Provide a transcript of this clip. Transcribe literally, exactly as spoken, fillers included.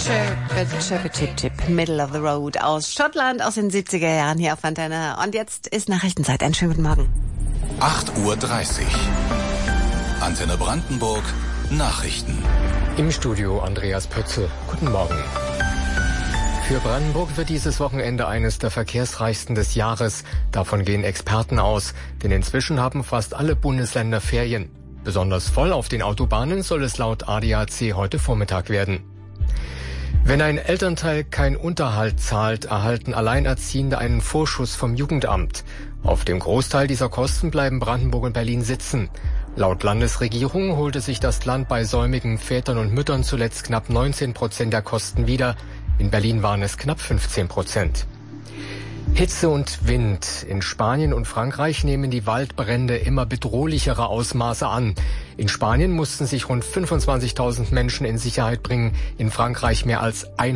Chip, Chip, Chip, Middle of the Road aus Schottland aus den siebziger Jahren hier auf Antenne. Und jetzt ist Nachrichtenzeit. Einen schönen guten Morgen. acht Uhr dreißig. Antenne Brandenburg. Nachrichten. Im Studio Andreas Pötze. Guten Morgen. Für Brandenburg wird dieses Wochenende eines der verkehrsreichsten des Jahres. Davon gehen Experten aus, denn inzwischen haben fast alle Bundesländer Ferien. Besonders voll auf den Autobahnen soll es laut A D A C heute Vormittag werden. Wenn ein Elternteil keinen Unterhalt zahlt, erhalten Alleinerziehende einen Vorschuss vom Jugendamt. Auf dem Großteil dieser Kosten bleiben Brandenburg und Berlin sitzen. Laut Landesregierung holte sich das Land bei säumigen Vätern und Müttern zuletzt knapp neunzehn Prozent der Kosten wieder. In Berlin waren es knapp fünfzehn Prozent. Hitze und Wind. In Spanien und Frankreich nehmen die Waldbrände immer bedrohlichere Ausmaße an. In Spanien mussten sich rund fünfundzwanzigtausend Menschen in Sicherheit bringen, in Frankreich mehr als